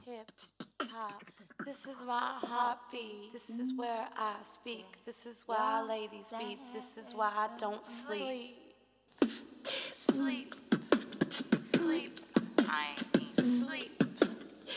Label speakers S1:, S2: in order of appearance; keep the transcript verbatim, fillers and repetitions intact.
S1: hip hop. This is my heartbeat. This is where I speak. This is why I lay these beats. This is why I don't sleep. Sleep.